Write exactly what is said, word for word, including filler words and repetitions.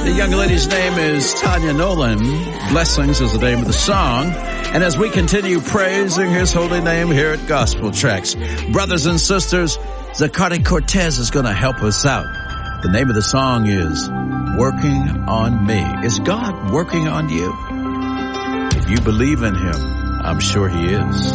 The young lady's name is Tanya Nolan. Blessings is the name of the song. And as we continue praising his holy name here at Gospel Tracks, brothers and sisters, Zaccardi Cortez is going to help us out. The name of the song is Working on Me. Is God working on you? If you believe in him, I'm sure he is.